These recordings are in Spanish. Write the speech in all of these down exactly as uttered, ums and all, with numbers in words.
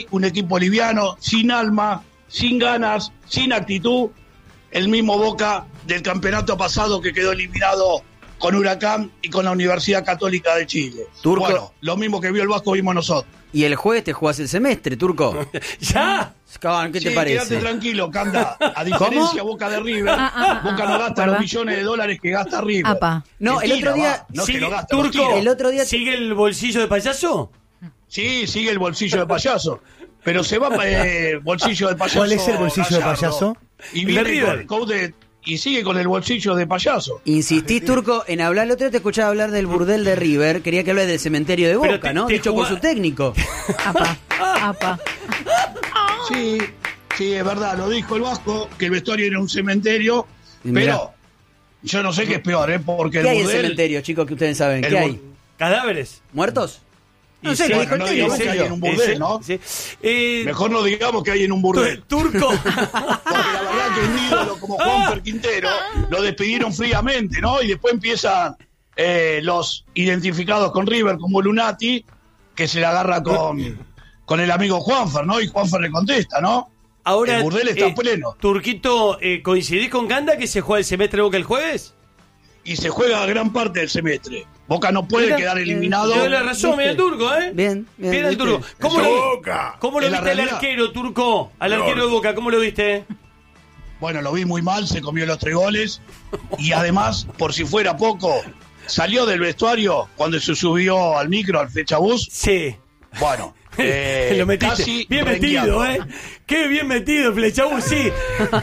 un equipo liviano, sin alma, sin ganas, sin actitud. El mismo Boca del campeonato pasado que quedó eliminado con Huracán y con la Universidad Católica de Chile. Turco. Bueno, lo mismo que vio el Vasco vimos nosotros. Y el jueves te jugás el semestre, Turco. ¿Ya? ¿Qué te sí, parece? Quédate tranquilo, Canda. A diferencia Boca de River, Ah, ah, Boca ah, no ah, gasta ¿verdad? los millones de dólares que gasta River. Apa. No, Que el tira, otro día- va, no sigue, que lo gasta, los Turco, tira. El otro día- ¿sigue el bolsillo de payaso? Sí, sigue el bolsillo de payaso. Pero se va eh, bolsillo de payaso. ¿Cuál es el bolsillo de Gallardo. payaso? Y El de viene River. con, con de- y sigue con el bolsillo de payaso. Insistís, Turco, en hablar. El otro día te escuchaba hablar del burdel de River. Quería que hables del cementerio de Pero Boca, te- ¿no? te Dicho por jugá- su técnico. Apa, apa. Sí, sí, es verdad, lo dijo el Vasco, que el vestuario era un cementerio, Y mirá. pero yo no sé qué es peor, ¿eh? Porque el ¿Qué hay en el burdel... cementerio, chicos, que ustedes saben? el ¿Qué bur- hay? ¿Cadáveres? ¿Muertos? No Y sé, sí, lo dijo el no técnico. digamos qué que sé hay yo. en un burdel, Sí, ¿no? sí. Eh, Mejor no digamos que hay en un burdel. tu- Turco. Porque la verdad que un ídolo como Juanfer Quintero lo despidieron fríamente, ¿no? Y después empiezan eh, los identificados con River como Lunati, que se la agarra con, con el amigo Juanfer, ¿no? Y Juanfer le contesta, ¿no? Ahora, El burdel está eh, pleno. Turquito, eh, ¿coincidís con Ganda que se juega el semestre de Boca el jueves? Y se juega gran parte del semestre. Boca no puede Mira, quedar eliminado. Te doy la razón, ¿viste? mira el Turco, ¿eh? Bien, bien, Bien el ¿viste? Turco. ¿Cómo ¡Eso, lo, Boca! ¿cómo lo En la viste al realidad. arquero, Turco? Al arquero de Boca, ¿cómo lo viste? Bueno, lo vi muy mal, se comió los tres goles. Y además, por si fuera poco, salió del vestuario cuando se subió al micro, al fechabús. Sí. Bueno, eh, lo metiste. casi Bien rengueando. metido, ¿eh? Qué bien metido, Flechabú, sí.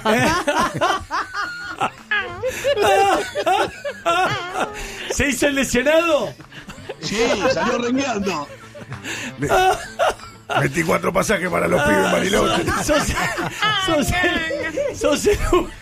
¿Se hizo el lesionado? Sí, salió rengueando. Metí cuatro pasajes para los pibes en Bariloche. Sos, sos el... Sos el...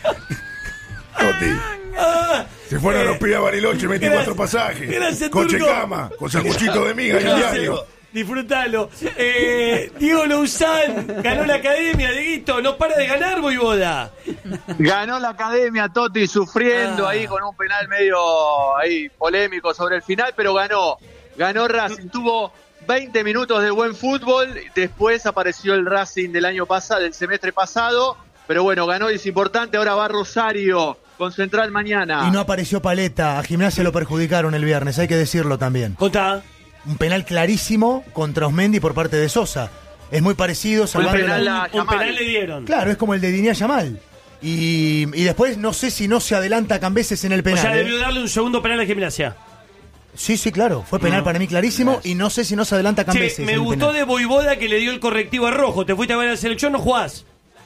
Toti. Ah, Se fueron eh, los pibes a Bariloche, metí gracias- cuatro pasajes. gracias, Coche Turco. cama, con sanguchito de miga y un gracias, diario. disfrutalo. Eh, Diego Louzán ganó la academia, Dieguito. No para de ganar, Voivoda. Ganó la academia, Totti, sufriendo Ah. ahí con un penal medio ahí polémico sobre el final, pero ganó. Ganó Racing, tuvo veinte minutos de buen fútbol, después apareció el Racing del año pasado, del semestre pasado, pero bueno, ganó y es importante, ahora va Rosario con Central mañana. Y no apareció Paleta, a Gimnasia lo perjudicaron el viernes, hay que decirlo también. Contá. Un penal clarísimo contra Osmendi por parte de Sosa. Es muy parecido, salvando penal la- a- Un Yamal. penal le dieron. Claro, es como el de Dinia Yamal. Y, y después no sé si no se adelanta Cambeses en el O penal. sea, ¿eh? debió darle un segundo penal a Gimnasia. Sí, sí, claro. Fue penal para mí clarísimo y no sé si no se adelanta Cambeses. Che, en me el gustó penal. de Voivoda que le dio el correctivo a Rojo. Te fuiste a ver a la selección, no jugás.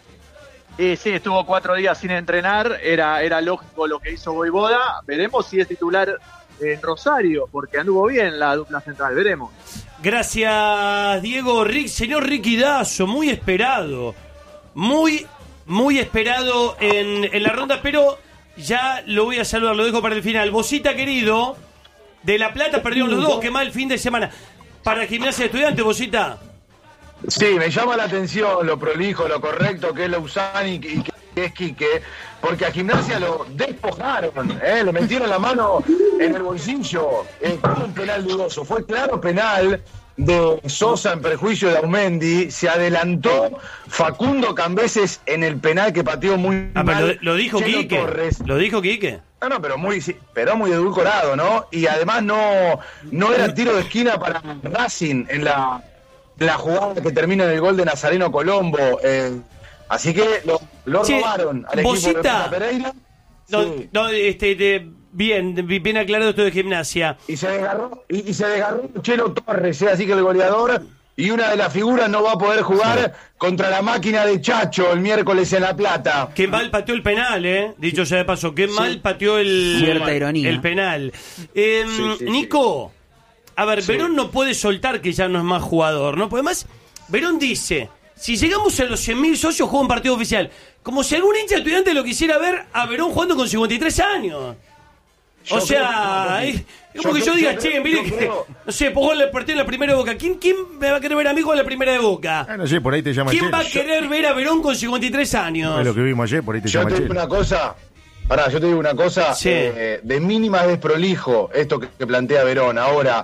Y sí, estuvo cuatro días sin entrenar, era, era lógico lo que hizo Voivoda, veremos si es titular en Rosario, porque anduvo bien la dupla central, veremos. Gracias, Diego. Rick, señor Ricky Dazo, muy esperado. Muy, muy esperado en, en la ronda, pero ya lo voy a saludar, lo dejo para el final. Bocita, querido, de La Plata perdieron los dos, qué mal fin de semana. Para Gimnasia de Estudiantes, Bocita. Sí, me llama la atención lo prolijo, lo correcto que es Louzán y, y que es Quique, porque a Gimnasia lo despojaron, ¿eh? Le metieron la mano en el bolsillo, eh, como un penal dudoso. Fue claro penal de Sosa en perjuicio de Aumendi, se adelantó Facundo Cambeses en el penal que pateó muy Ah, pero mal. lo, lo dijo Chelo Quique. Torres. Lo dijo Quique. No, no, pero muy, sí, pero muy edulcorado, ¿no? Y además no, no era tiro de esquina para Racing en la, la jugada que termina en el gol de Nazareno Colombo. Eh, así que lo, lo Che, robaron al equipo Bocita. de Plata Pereira. No, Sí. no, este, de- bien, bien aclarado esto de Gimnasia. Y se desgarró, y, y se desgarró Chelo Torres, ¿eh? Así que el goleador y una de las figuras no va a poder jugar contra la máquina de Chacho el miércoles en La Plata. Qué mal pateó el penal, ¿eh? Dicho sea de paso, qué mal pateó el, Cierta ironía. el penal. Eh, Sí, sí, sí. Nico, a ver, Sí. Verón no puede soltar que ya no es más jugador, ¿no? Porque además, Verón dice, si llegamos a los cien mil socios, juega un partido oficial. Como si algún hincha estudiante lo quisiera ver a Verón jugando con cincuenta y tres años. Yo O sea, creo que- es es yo como que yo creo- diga, yo che, creo- mire yo que, creo- no sé, pues el partido en la primera de Boca. ¿Quién, ¿Quién me va a querer ver a mí con la primera de Boca? Ah, no sé, por ahí te llama ¿Quién Chelo. va a querer ver a Verón con cincuenta y tres años? Es lo que vimos ayer, por ahí te Yo llama te digo Chelo. una cosa, pará, yo te digo una cosa, Sí. eh, de mínima desprolijo esto que, que plantea Verón. Ahora,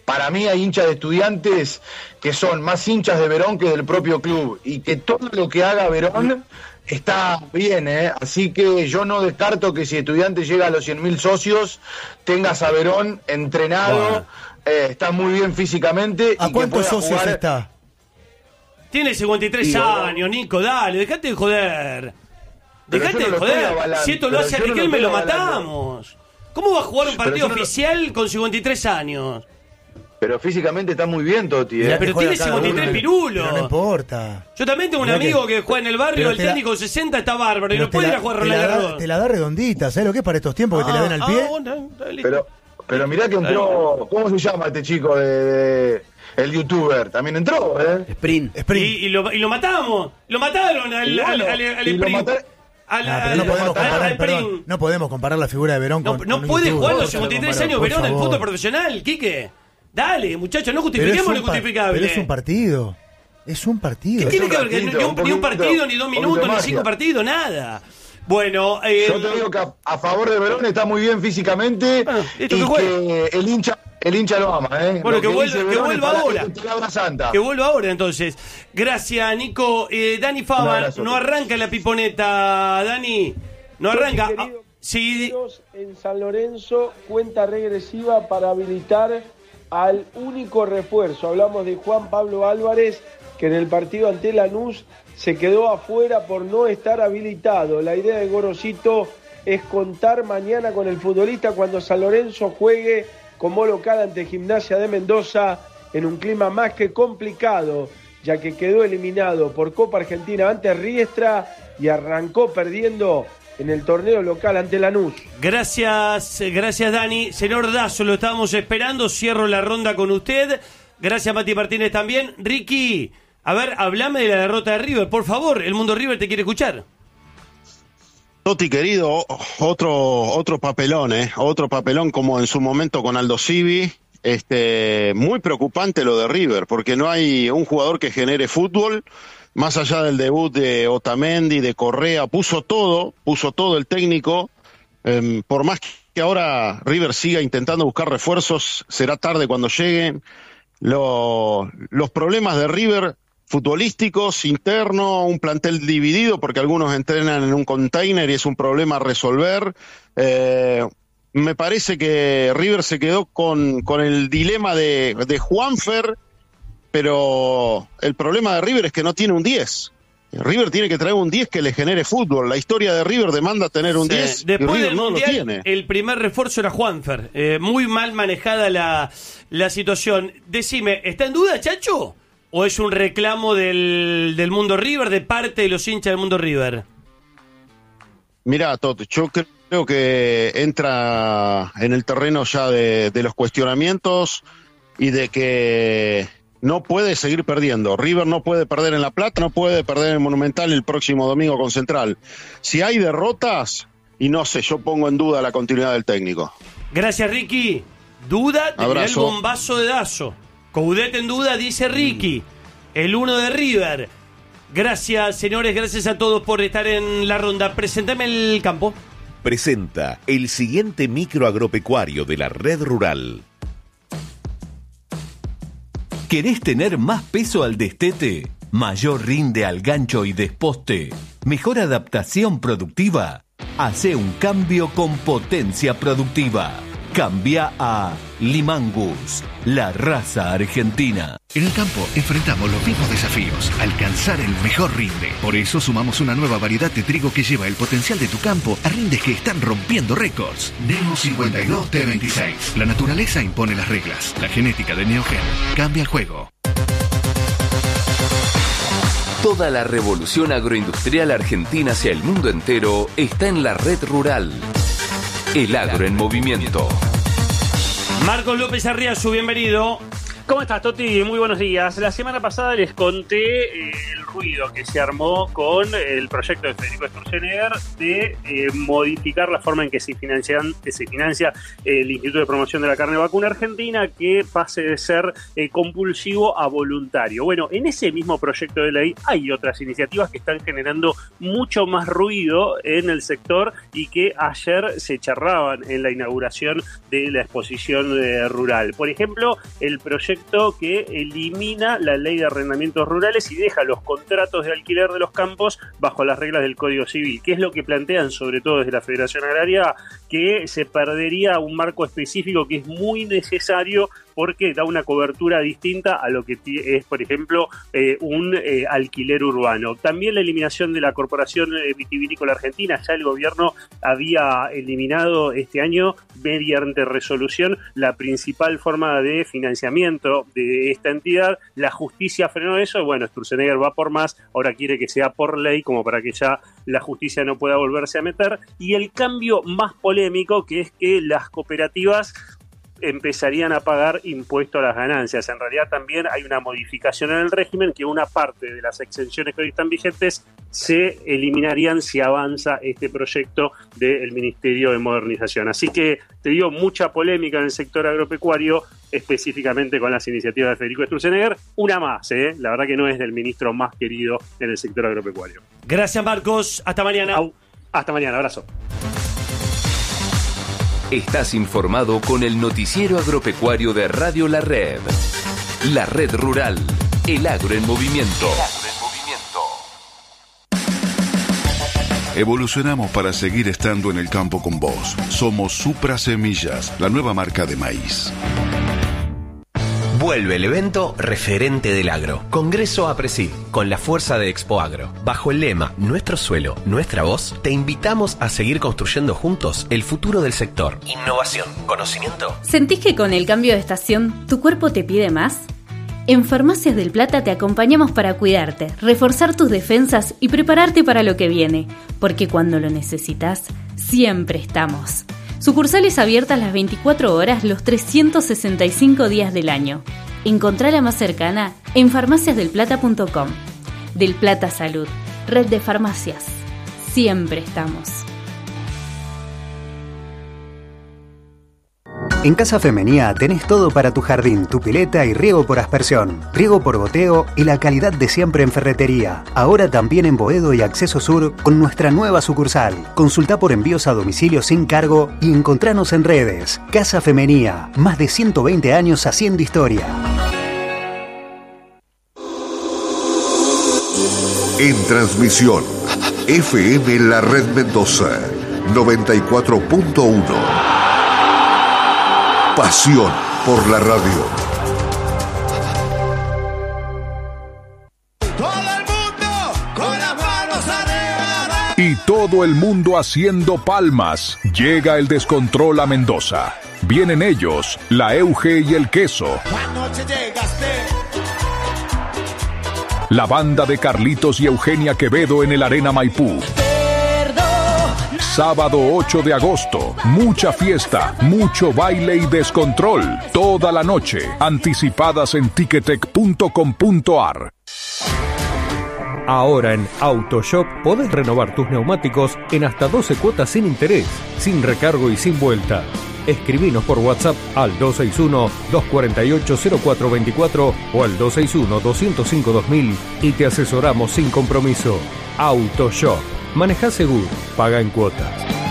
para mí hay hinchas de Estudiantes que son más hinchas de Verón que del propio club, y que todo lo que haga Verón está bien, ¿eh? Así que yo no descarto que si Estudiantes llega a los cien mil socios, tengas a Verón entrenado, Bueno. eh, está muy bien físicamente. ¿A y que cuántos pueda socios jugar- está? Tiene cincuenta y tres Sí, boludo. años, Nico, dale, dejate de joder. Pero Dejate yo no de lo estoy joder. avalando, Si esto lo pero hace yo no lo Riquelme, lo estoy avalando. matamos. ¿Cómo va a jugar un Pero partido yo no lo- oficial con cincuenta y tres años? Pero físicamente está muy bien, Toti, ¿eh? Mirá que Pero juega tiene cada cincuenta y tres uno. pirulos. Pero no importa. Yo también tengo un Mirá que- amigo que, juega en el barrio, pero el te la- técnico sesenta está bárbaro y Pero no puede te ir la- a jugar te la Roland da- Garros. Te la da redondita, ¿sabes lo que es para estos tiempos que te la den al Ah, pie? ah, bueno, está listo. Pero, pero mirá que entró, ¿cómo se llama este chico de, de- el youtuber? También entró, ¿eh? Sprint. Y, Sprint. y lo, y lo matamos. Lo mataron al, Y al, bueno, al, al y lo Sprint. matar- Al- Ah, pero al- no podemos al- comparar, al perdón, Sprint. no podemos comparar la figura de Verón No, con no con un puede youtuber. jugar a los Por cincuenta y tres favor, años por Verón en el favor. fútbol profesional, Quique. Dale, muchachos, no Pero es justifiquemos lo un par- injustificable. Pero es un partido. Es un partido. ¿Qué Es tiene un que ver? Que ratito, ni, un, un ni un poquito, partido, ni dos un poquito minutos, de ni magia. cinco partidos, nada. Bueno, eh, Yo te digo que a, a favor de Verón está muy bien físicamente, Bueno, listo, y que juegue. que el hincha, el hincha lo ama, ¿eh? Bueno, Lo que vuelva- dice que Verón vuelva es pala- ahora. es palabra santa. que vuelva ahora entonces. Gracias, Nico. Eh, Dani Un Fava, abrazo. no arranca la piponeta, Dani. No arranca. Ah, sí, En San Lorenzo, cuenta regresiva para habilitar al único refuerzo. Hablamos de Juan Pablo Álvarez, que en el partido ante Lanús se quedó afuera por no estar habilitado. La idea de Gorosito es contar mañana con el futbolista cuando San Lorenzo juegue como local ante Gimnasia de Mendoza en un clima más que complicado, ya que quedó eliminado por Copa Argentina ante Riestra y arrancó perdiendo en el torneo local ante Lanús. gracias, eh, gracias, Dani. Señor Dazo, lo estábamos esperando. Cierro la ronda con usted. Gracias, Mati Martínez también. Ricky, a ver, hablame de la derrota de River, por favor. El mundo River te quiere escuchar. Toti querido, otro otro papelón, ¿eh? Otro papelón como en su momento con Aldo Civi. Este, muy preocupante lo de River, porque no hay un jugador que genere fútbol, más allá del debut de Otamendi, de Correa, puso todo, puso todo el técnico. Eh, por más que ahora River siga intentando buscar refuerzos, será tarde cuando lleguen. Lo, los problemas de River futbolísticos, interno, un plantel dividido porque algunos entrenan en un container y es un problema a resolver. Eh, me parece que River se quedó con, con el dilema de, de Juanfer, pero el problema de River es que no tiene un diez. River tiene que traer un diez que le genere fútbol. La historia de River demanda tener un Sí. diez y Después River del no lo Mundial, tiene. el primer refuerzo era Juanfer. Eh, muy mal manejada la, la situación. Decime, ¿está en duda, Chacho? ¿O es un reclamo del, del mundo River, de parte de los hinchas del mundo River? Mirá, Toto, yo creo que entra en el terreno ya de, de los cuestionamientos y de que no puede seguir perdiendo. River no puede perder en La Plata, no puede perder en Monumental el próximo domingo con Central. Si hay derrotas, y no sé, yo pongo en duda la continuidad del técnico. Gracias, Ricky. Duda de el Abrazo. bombazo de Dazo. Coudet en duda, dice Ricky. El uno de River. Gracias, señores, gracias a todos por estar en la ronda. Presentame el campo. Presenta el siguiente micro agropecuario de la red rural. ¿Querés tener más peso al destete? ¿Mayor rinde al gancho y desposte? ¿Mejor adaptación productiva? Hacé un cambio con potencia productiva. Cambia a Limangus, la raza argentina. En el campo enfrentamos los mismos desafíos, alcanzar el mejor rinde. Por eso sumamos una nueva variedad de trigo que lleva el potencial de tu campo a rindes que están rompiendo récords. Neo cincuenta y dos T veintiséis. La naturaleza impone las reglas. La genética de Neogen cambia el juego. Toda la revolución agroindustrial argentina hacia el mundo entero está en la red rural. El agro en movimiento. Marcos López Arriazu, bienvenido. ¿Cómo estás, Toti? Muy buenos días. La semana pasada les conté eh, el ruido que se armó con el proyecto de Federico Sturzenegger de eh, modificar la forma en que se, financian, que se financia el Instituto de Promoción de la Carne Vacuna Argentina, que pase de ser eh, compulsivo a voluntario. Bueno, en ese mismo proyecto de ley hay otras iniciativas que están generando mucho más ruido en el sector y que ayer se charlaban en la inauguración de la exposición eh, rural. Por ejemplo, el proyecto que elimina la ley de arrendamientos rurales y deja los contratos de alquiler de los campos bajo las reglas del Código Civil, que es lo que plantean sobre todo desde la Federación Agraria, que se perdería un marco específico que es muy necesario porque da una cobertura distinta a lo que es, por ejemplo, eh, un eh, alquiler urbano. También la eliminación de la Corporación Vitivinícola Argentina. Ya el gobierno había eliminado este año, mediante resolución, la principal forma de financiamiento de esta entidad. La justicia frenó eso. Bueno, Sturzenegger va por más. Ahora quiere que sea por ley, como para que ya la justicia no pueda volverse a meter. Y el cambio más polémico, que es que las cooperativas empezarían a pagar impuesto a las ganancias. En realidad también hay una modificación en el régimen, que una parte de las exenciones que hoy están vigentes se eliminarían si avanza este proyecto del Ministerio de Modernización. Así que te digo, mucha polémica en el sector agropecuario, específicamente con las iniciativas de Federico Sturzenegger. Una más, ¿eh? La verdad que no es del ministro más querido en el sector agropecuario. Gracias, Marcos. Hasta mañana. Au. Hasta mañana. Abrazo. Estás informado con el noticiero agropecuario de Radio La Red. La Red Rural. El agro en movimiento. Evolucionamos para seguir estando en el campo con vos. Somos Supra Semillas, la nueva marca de maíz. Vuelve el evento referente del agro. Congreso APRESID, con la fuerza de Expo Agro. Bajo el lema Nuestro suelo, nuestra voz, te invitamos a seguir construyendo juntos el futuro del sector. Innovación, conocimiento. ¿Sentís que con el cambio de estación tu cuerpo te pide más? En Farmacias del Plata te acompañamos para cuidarte, reforzar tus defensas y prepararte para lo que viene. Porque cuando lo necesitas, siempre estamos. Sucursales abiertas las veinticuatro horas, los trescientos sesenta y cinco días del año. Encontrá la más cercana en farmacias del plata punto com. Del Plata Salud, red de farmacias. Siempre estamos. En Casa Femenía tenés todo para tu jardín, tu pileta y riego por aspersión, riego por goteo y la calidad de siempre en ferretería. Ahora también en Boedo y Acceso Sur con nuestra nueva sucursal. Consultá por envíos a domicilio sin cargo y encontranos en redes. Casa Femenía, más de ciento veinte años haciendo historia. En transmisión, F M La Red Mendoza, noventa y cuatro punto uno. Pasión por la radio. Y todo el mundo haciendo palmas. Llega el descontrol a Mendoza. Vienen ellos, la Euge y el Queso. La banda de Carlitos y Eugenia Quevedo en el Arena Maipú. Sábado ocho de agosto, mucha fiesta, mucho baile y descontrol. Toda la noche, anticipadas en ticketek punto com punto ar. Ahora en AutoShop podés renovar tus neumáticos en hasta doce cuotas sin interés, sin recargo y sin vuelta. Escribinos por WhatsApp al dos seis uno, dos cuatro ocho, cero cuatro dos cuatro o al dos seis uno, dos cero cinco, dos mil y te asesoramos sin compromiso. AutoShop. Maneja seguro, paga en cuotas.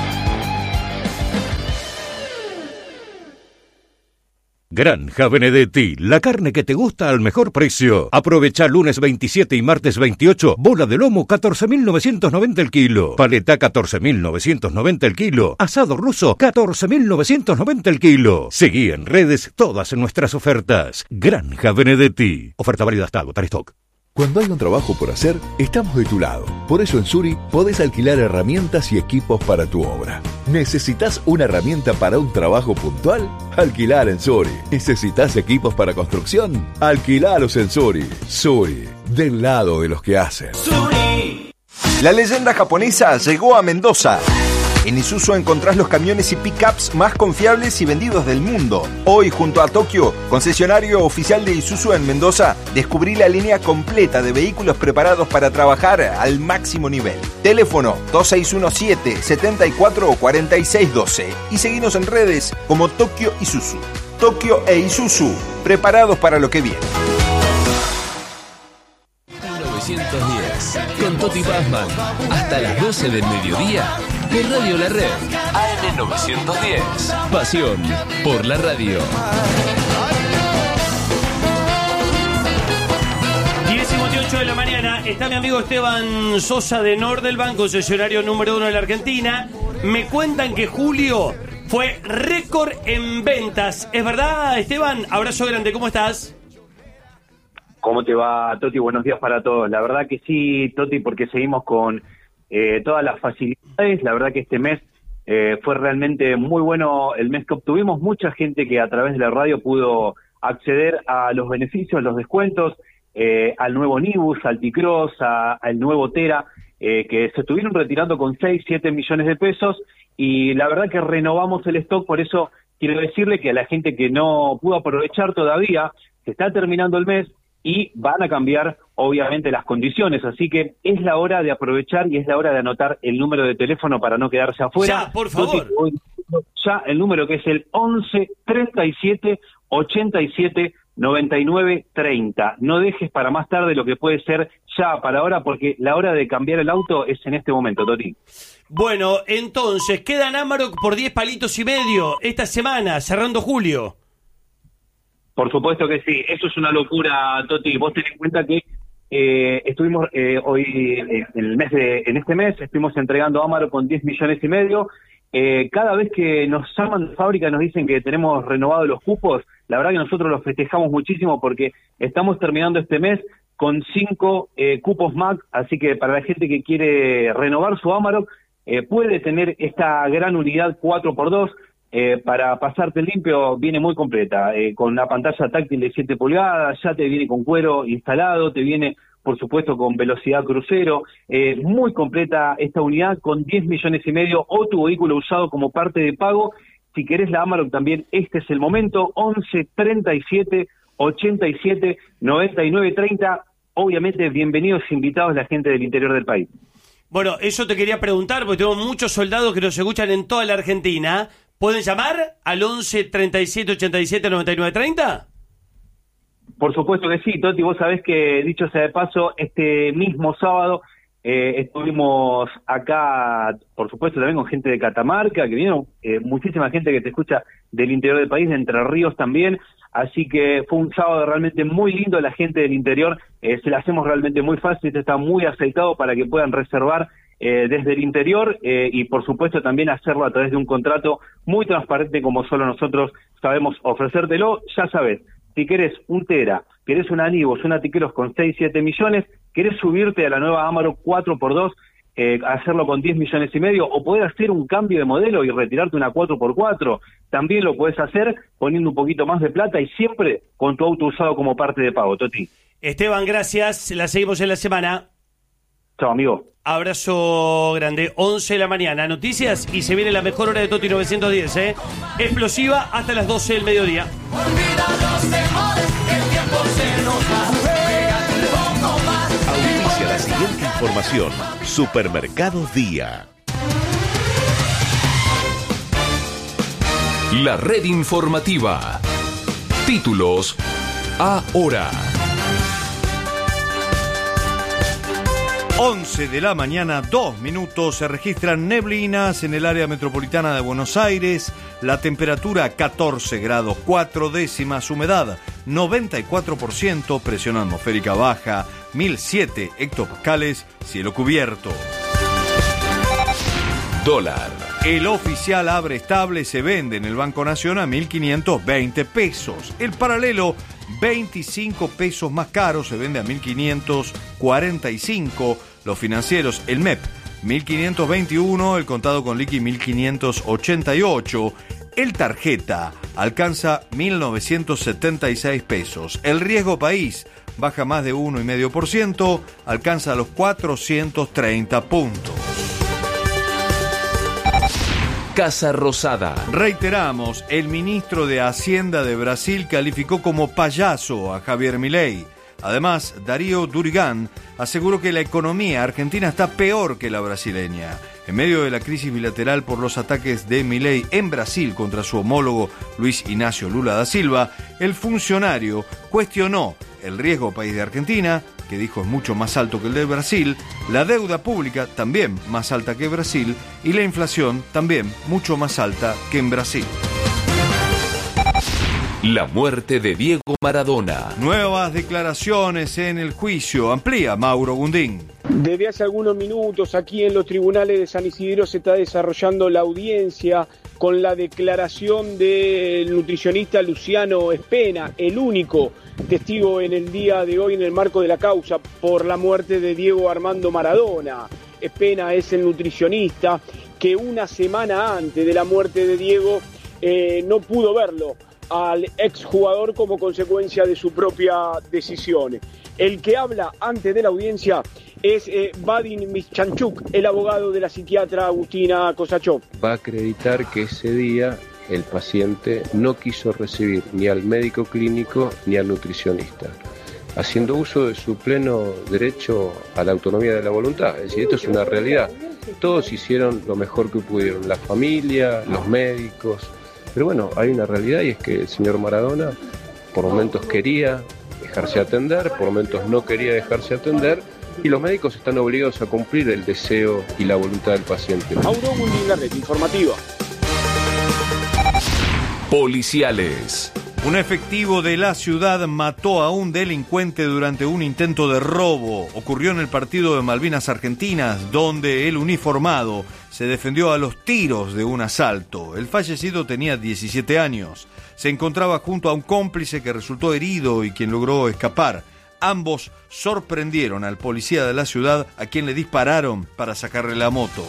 Granja Benedetti, la carne que te gusta al mejor precio. Aprovecha lunes veintisiete y martes veintiocho, bola de lomo catorce mil novecientos noventa el kilo, paleta catorce mil novecientos noventa el kilo, asado ruso catorce mil novecientos noventa el kilo. Seguí en redes todas nuestras ofertas. Granja Benedetti. Oferta válida hasta agotar stock. Cuando hay un trabajo por hacer, estamos de tu lado. Por eso en Suri podés alquilar herramientas y equipos para tu obra. ¿Necesitas una herramienta para un trabajo puntual? Alquilar en Suri. ¿Necesitas equipos para construcción? Alquilalos en Suri. Suri, del lado de los que hacen. Suri. La leyenda japonesa llegó a Mendoza. En Isuzu encontrás los camiones y pickups más confiables y vendidos del mundo. Hoy, junto a Tokio, concesionario oficial de Isuzu en Mendoza, descubrí la línea completa de vehículos preparados para trabajar al máximo nivel. Teléfono dos seis uno siete, siete cuatro, cuatro seis uno dos y seguinos en redes como Tokio Isuzu. Tokio e Isuzu, preparados para lo que viene. novecientos diez, con Toti Pazman, hasta las doce del mediodía, por Radio La Red, A M novecientos diez, pasión por la radio. diez cincuenta y ocho de la mañana, está mi amigo Esteban Sosa de Nordelbank, concesionario número uno de la Argentina. Me cuentan que julio fue récord en ventas. ¿Es verdad, Esteban? Abrazo grande, ¿cómo estás? ¿Cómo te va, Toti? Buenos días para todos. La verdad que sí, Toti, porque seguimos con eh, todas las facilidades. La verdad que este mes eh, fue realmente muy bueno el mes que obtuvimos. Mucha gente que a través de la radio pudo acceder a los beneficios, los descuentos, eh, al nuevo Nibus, al T-Cross, a, al nuevo Tera, eh, que se estuvieron retirando con seis, siete millones de pesos. Y la verdad que renovamos el stock, por eso quiero decirle que a la gente que no pudo aprovechar todavía, se está terminando el mes, y van a cambiar, obviamente, las condiciones. Así que es la hora de aprovechar y es la hora de anotar el número de teléfono para no quedarse afuera. Ya, por favor. Ya, el número que es el once, treinta y siete, ochenta y siete, noventa y nueve, treinta. No dejes para más tarde lo que puede ser ya para ahora, porque la hora de cambiar el auto es en este momento, Toti. Bueno, entonces, quedan Amarok por diez palitos y medio esta semana, cerrando julio. Por supuesto que sí, eso es una locura, Toti. Vos ten en cuenta que eh, estuvimos eh, hoy, eh, en el mes de, en este mes, estuvimos entregando Amarok con diez millones y medio. Eh, cada vez que nos llaman de fábrica nos dicen que tenemos renovado los cupos, la verdad que nosotros los festejamos muchísimo porque estamos terminando este mes con cinco eh, cupos más, así que para la gente que quiere renovar su Amarok, eh, puede tener esta gran unidad cuatro por dos. Eh, para pasarte limpio viene muy completa, eh, con una pantalla táctil de siete pulgadas, ya te viene con cuero instalado, te viene por supuesto con velocidad crucero, eh, muy completa esta unidad con diez millones y medio o tu vehículo usado como parte de pago. Si querés la Amarok también, este es el momento, once, treinta y siete, ochenta y siete, noventa y nueve, treinta. Obviamente bienvenidos invitados la gente del interior del país. Bueno, eso te quería preguntar porque tengo muchos soldados que nos escuchan en toda la Argentina. ¿Pueden llamar al once, treinta y siete, ochenta y siete, noventa y nueve, treinta? Por supuesto que sí, Toti. Vos sabés que, dicho sea de paso, este mismo sábado eh, estuvimos acá, por supuesto, también con gente de Catamarca, que vinieron eh, muchísima gente que te escucha del interior del país, de Entre Ríos también. Así que fue un sábado realmente muy lindo. La gente del interior eh, se la hacemos realmente muy fácil, está muy aceitado para que puedan reservar Eh, desde el interior eh, y por supuesto también hacerlo a través de un contrato muy transparente como solo nosotros sabemos ofrecértelo. Ya sabes, si querés un Tera, querés una Nibus, una T-Cross con seis, siete millones, querés subirte a la nueva Amarok cuatro por dos, eh, hacerlo con diez millones y medio, o poder hacer un cambio de modelo y retirarte una cuatro por cuatro, también lo podés hacer poniendo un poquito más de plata y siempre con tu auto usado como parte de pago, Toti. Esteban, gracias, la seguimos en la semana. Chao, amigo. Abrazo grande, once de la mañana, noticias y se viene la mejor hora de Toti novecientos diez, ¿eh? Explosiva hasta las doce del mediodía. Auspicia la siguiente información. Supermercados Día. La red informativa. Títulos ahora. once de la mañana, dos minutos, se registran neblinas en el área metropolitana de Buenos Aires, la temperatura catorce grados cuatro décimas, humedad noventa y cuatro por ciento, presión atmosférica baja, mil siete hectopascales, cielo cubierto. Dólar. El oficial abre estable, se vende en el Banco Nación a mil quinientos veinte pesos. El paralelo, veinticinco pesos más caro, se vende a mil quinientos cuarenta y cinco. Los financieros, el M E P, mil quinientos veintiuno, el contado con liqui mil quinientos ochenta y ocho. El tarjeta alcanza mil novecientos setenta y seis pesos. El riesgo país baja más de uno coma cinco por ciento, alcanza los cuatrocientos treinta puntos. Casa Rosada. Reiteramos, el ministro de Hacienda de Brasil calificó como payaso a Javier Milei. Además, Darío Durigán aseguró que la economía argentina está peor que la brasileña. En medio de la crisis bilateral por los ataques de Milei en Brasil contra su homólogo Luis Ignacio Lula da Silva, el funcionario cuestionó el riesgo país de Argentina, que dijo es mucho más alto que el de Brasil, la deuda pública también más alta que Brasil y la inflación también mucho más alta que en Brasil. La muerte de Diego Maradona. Nuevas declaraciones en el juicio. Amplía Mauro Gundín. Desde hace algunos minutos aquí en los tribunales de San Isidro se está desarrollando la audiencia con la declaración del nutricionista Luciano Espena, el único testigo en el día de hoy en el marco de la causa por la muerte de Diego Armando Maradona. Espena es el nutricionista que una semana antes de la muerte de Diego eh, no pudo verlo al exjugador como consecuencia de su propia decisión. El que habla antes de la audiencia es eh, Vadim Mischanchuk, el abogado de la psiquiatra Agustina Kosachov. Va a acreditar que ese día el paciente no quiso recibir ni al médico clínico ni al nutricionista, haciendo uso de su pleno derecho a la autonomía de la voluntad. Es decir, esto es una realidad. Todos hicieron lo mejor que pudieron, la familia, los médicos. Pero bueno, hay una realidad y es que el señor Maradona por momentos quería dejarse atender, por momentos no quería dejarse atender, y los médicos están obligados a cumplir el deseo y la voluntad del paciente. Mauro Gundín, la red informativa. Policiales. Un efectivo de la ciudad mató a un delincuente durante un intento de robo. Ocurrió en el partido de Malvinas Argentinas, donde el uniformado se defendió a los tiros de un asalto. El fallecido tenía diecisiete años. Se encontraba junto a un cómplice que resultó herido y quien logró escapar. Ambos sorprendieron al policía de la ciudad, a quien le dispararon para sacarle la moto.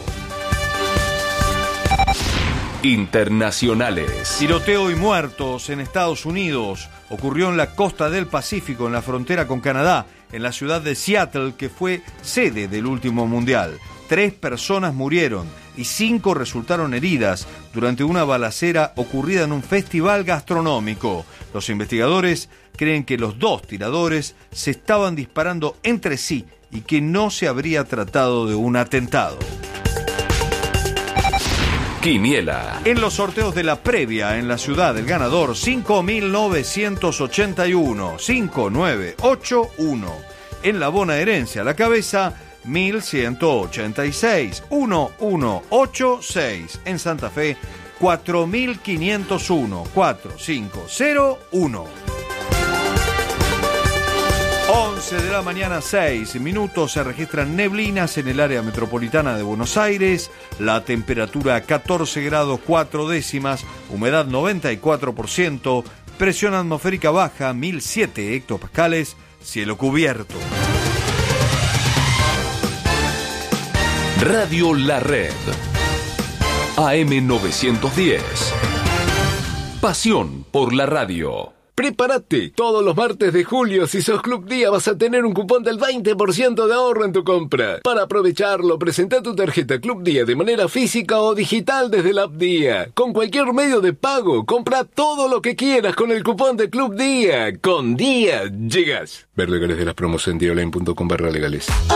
Internacionales. Tiroteo y muertos en Estados Unidos. Ocurrió en la costa del Pacífico, en la frontera con Canadá, en la ciudad de Seattle, que fue sede del último mundial. Tres personas murieron y cinco resultaron heridas durante una balacera ocurrida en un festival gastronómico. Los investigadores creen que los dos tiradores se estaban disparando entre sí y que no se habría tratado de un atentado. Quiniela. En los sorteos de la previa en la ciudad, el ganador cinco mil novecientos ochenta y uno, cinco nueve ocho uno. En la bonaerense a la cabeza, mil ciento ochenta y seis, uno uno ocho seis. En Santa Fe, cuatro mil quinientos uno, cuatro cinco cero uno. once de la mañana, seis minutos, se registran neblinas en el área metropolitana de Buenos Aires, la temperatura catorce grados cuatro décimas, humedad noventa y cuatro por ciento, presión atmosférica baja mil siete hectopascales, cielo cubierto. Radio La Red. A M novecientos diez. Pasión por la radio. Prepárate, todos los martes de julio, si sos Club Día, vas a tener un cupón del veinte por ciento de ahorro en tu compra. Para aprovecharlo, presenta tu tarjeta Club Día de manera física o digital desde la app Día. Con cualquier medio de pago, compra todo lo que quieras con el cupón de Club Día. Con Día, llegas. Ver legales de las promos en dioline punto com barra legales.